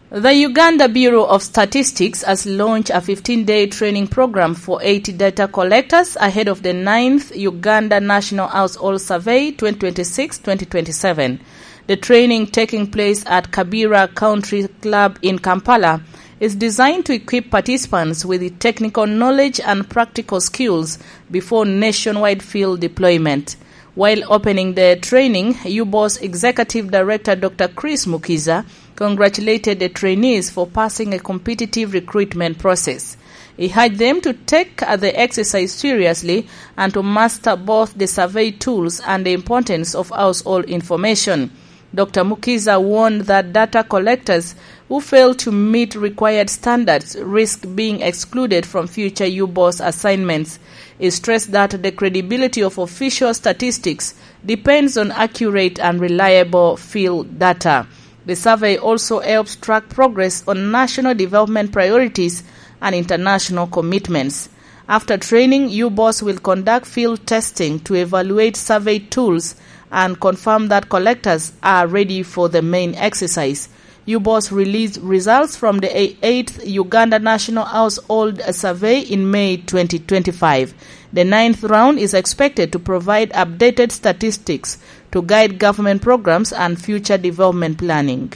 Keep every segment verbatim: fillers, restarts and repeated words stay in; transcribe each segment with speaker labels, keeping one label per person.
Speaker 1: The Uganda Bureau of Statistics has launched a fifteen-day training program for eighty data collectors ahead of the ninth Uganda National Household Survey twenty twenty-six twenty twenty-seven. The training, taking place at Kabira Country Club in Kampala, is designed to equip participants with the technical knowledge and practical skills before nationwide field deployment. While opening the training, U B O S Executive Director Doctor Chris Mukiza congratulated the trainees for passing a competitive recruitment process. He urged them to take the exercise seriously and to master both the survey tools and the importance of household information. Doctor Mukiza warned that data collectors who fail to meet required standards risk being excluded from future U B O S assignments. He stressed that the credibility of official statistics depends on accurate and reliable field data. The survey also helps track progress on national development priorities and international commitments. After training, U B O S will conduct field testing to evaluate survey tools and confirm that collectors are ready for the main exercise. U B O S released results from the eighth Uganda National Household Survey in May twenty twenty-five. The ninth round is expected to provide updated statistics to guide government programs and future development planning.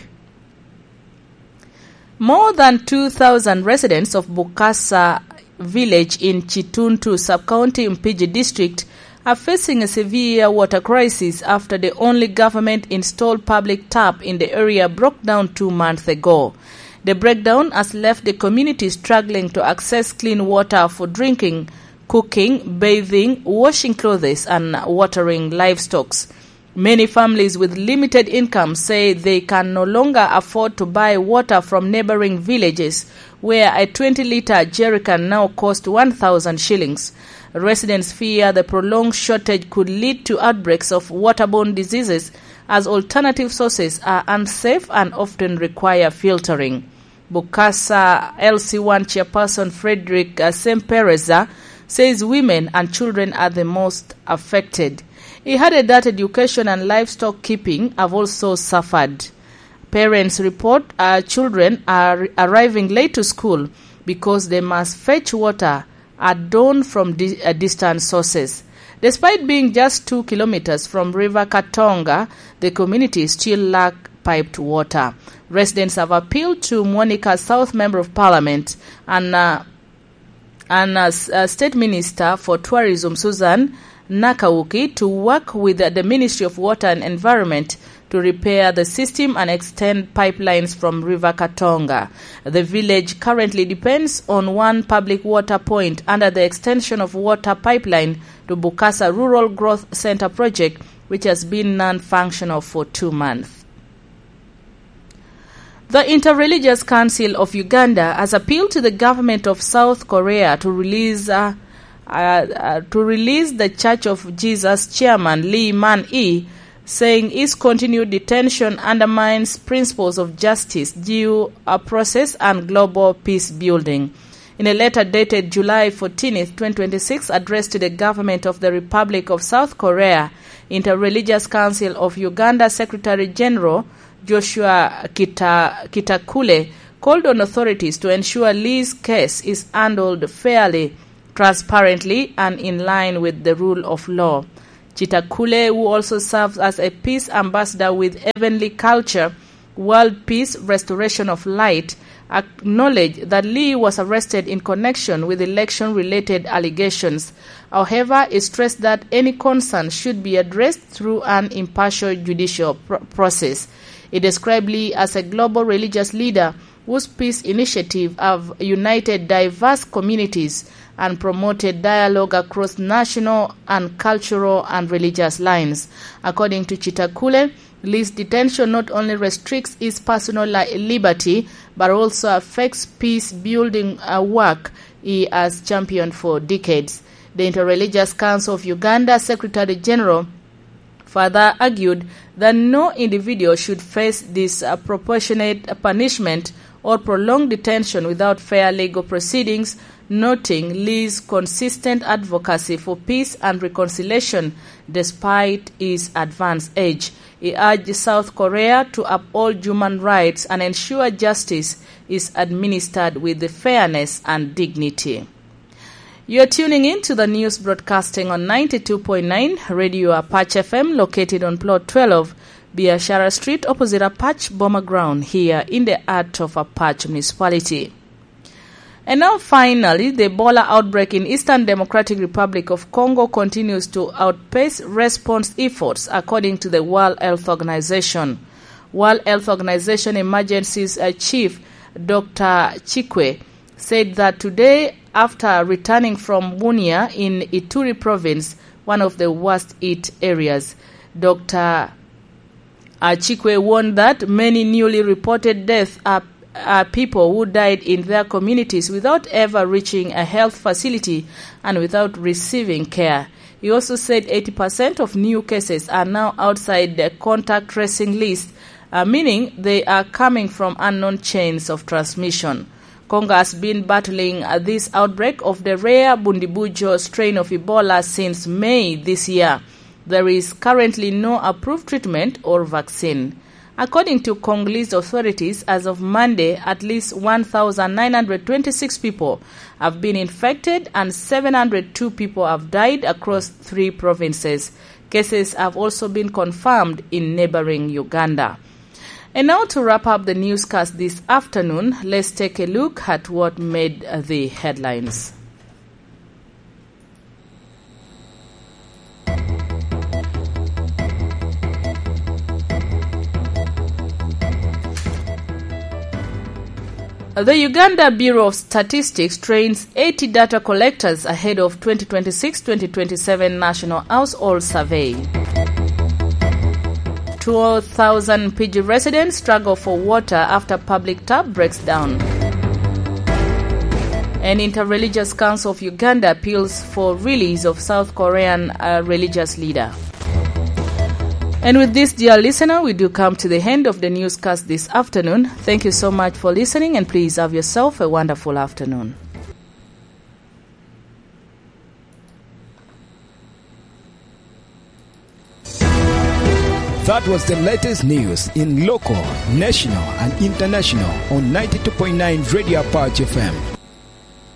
Speaker 1: More than two thousand residents of Bukasa village in Chituntu sub-county Mpigi district are facing a severe water crisis after the only government-installed public tap in the area broke down two months ago. The breakdown has left the community struggling to access clean water for drinking, cooking, bathing, washing clothes, and watering livestock. Many families with limited income say they can no longer afford to buy water from neighboring villages, where a twenty-litre jerrycan now costs one thousand shillings. Residents fear the prolonged shortage could lead to outbreaks of waterborne diseases, as alternative sources are unsafe and often require filtering. Bukasa L C one chairperson Frederick Sempereza says women and children are the most affected. He added that education and livestock keeping have also suffered. Parents report uh, children are arriving late to school because they must fetch water at dawn from di- uh, distant sources. Despite being just two kilometers from River Katonga, the community still lack piped water. Residents have appealed to Monica South Member of Parliament and uh, and uh, uh, State Minister for Tourism Susan Nakawuki to work with uh, the Ministry of Water and Environment to repair the system and extend pipelines from River Katonga. The village currently depends on one public water point under the extension of water pipeline to Bukasa Rural Growth Center project, which has been non-functional for two months. The Interreligious Council of Uganda has appealed to the government of South Korea to release uh, uh, uh, to release the Church of Jesus chairman Lee Man-ee, saying his continued detention undermines principles of justice, due process, and global peace building. In a letter dated July fourteenth, twenty twenty-six, addressed to the government of the Republic of South Korea, Interreligious Council of Uganda Secretary General Joshua Kita, Kitakule called on authorities to ensure Lee's case is handled fairly, transparently, and in line with the rule of law. Chitakule, who also serves as a peace ambassador with Heavenly Culture, World Peace Restoration of Light, acknowledged that Lee was arrested in connection with election-related allegations. However, he stressed that any concern should be addressed through an impartial judicial pr- process. He described Lee as a global religious leader whose peace initiative have united diverse communities and promoted dialogue across national and cultural and religious lines. According to Chitakule, Lee's detention not only restricts his personal li- liberty, but also affects peace-building uh, work he has championed for decades. The Interreligious Council of Uganda Secretary General further argued that no individual should face disproportionate punishment or prolonged detention without fair legal proceedings, noting Lee's consistent advocacy for peace and reconciliation despite his advanced age. He urged South Korea to uphold human rights and ensure justice is administered with fairness and dignity. You are tuning in to the news broadcasting on ninety-two point nine Radio Apache F M, located on Plot twelve, Biashara Street, opposite Apache Bomber Ground, here in the heart of Apache Municipality. And now finally, the Ebola outbreak in Eastern Democratic Republic of Congo continues to outpace response efforts, according to the World Health Organization. World Health Organization Emergencies Chief Doctor Chikwe said that today, after returning from Bunia in Ituri province, one of the worst hit areas, Doctor Chikwe warned that many newly reported deaths are are people who died in their communities without ever reaching a health facility and without receiving care. He also said eighty percent of new cases are now outside the contact tracing list, uh, meaning they are coming from unknown chains of transmission. Congo has been battling uh, this outbreak of the rare Bundibujo strain of Ebola since May this year. There is currently no approved treatment or vaccine. According to Congolese authorities, as of Monday, at least one thousand nine hundred twenty-six people have been infected and seven hundred two people have died across three provinces. Cases have also been confirmed in neighboring Uganda. And now to wrap up the newscast this afternoon, let's take a look at what made the headlines. The Uganda Bureau of Statistics trains eighty data collectors ahead of twenty twenty-six twenty twenty-seven National Household Survey. two thousand P G residents struggle for water after public tap breaks down. An Interreligious Council of Uganda appeals for release of South Korean uh, religious leader. And with this, dear listener, we do come to the end of the newscast this afternoon. Thank you so much for listening, and please have yourself a wonderful afternoon.
Speaker 2: That was the latest news in local, national, and international on ninety-two point nine Radio Apache F M.